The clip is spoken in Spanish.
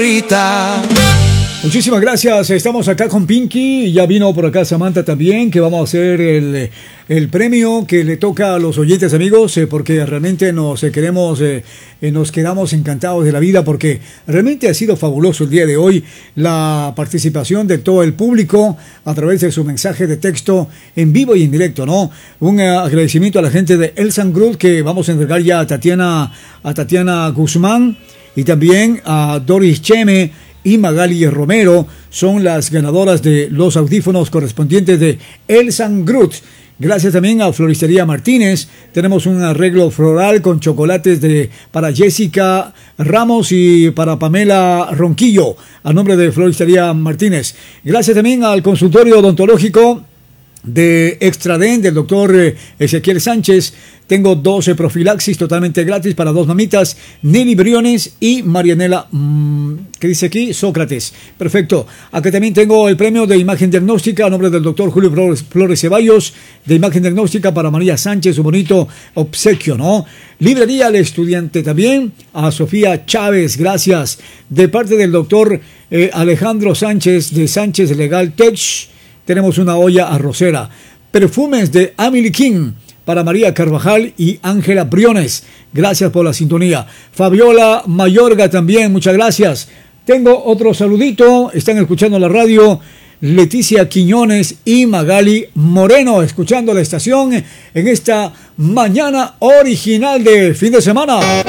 Muchísimas gracias, estamos acá con Pinky, ya vino por acá Samantha también, que vamos a hacer el premio que le toca a los oyentes, amigos, porque realmente nos quedamos encantados de la vida, porque realmente ha sido fabuloso el día de hoy la participación de todo el público a través de su mensaje de texto en vivo y en directo, ¿no? Un agradecimiento a la gente de Elsan Group, que vamos a entregar ya a Tatiana Guzmán y también a Doris Cheme y Magali Romero, son las ganadoras de los audífonos correspondientes de Elsan Group. Gracias también a Floristería Martínez. Tenemos un arreglo floral con chocolates para Jessica Ramos y para Pamela Ronquillo, a nombre de Floristería Martínez. Gracias también al consultorio odontológico de Extraden del doctor Ezequiel Sánchez. Tengo 12 profilaxis totalmente gratis para 2 mamitas, Nelly Briones y Marianela, ¿qué dice aquí? Sócrates. Perfecto. Acá también tengo el premio de imagen diagnóstica a nombre del doctor Julio Flores Ceballos, de imagen diagnóstica para María Sánchez, un bonito obsequio, ¿no? Librería al Estudiante también, a Sofía Chávez, gracias. De parte del doctor Alejandro Sánchez, de Sánchez Legal Tech, tenemos una olla arrocera. Perfumes de Emily King para María Carvajal y Ángela Briones. Gracias por la sintonía. Fabiola Mayorga también, muchas gracias. Tengo otro saludito. Están escuchando la radio Leticia Quiñones y Magali Moreno, escuchando la estación en esta mañana original de fin de semana.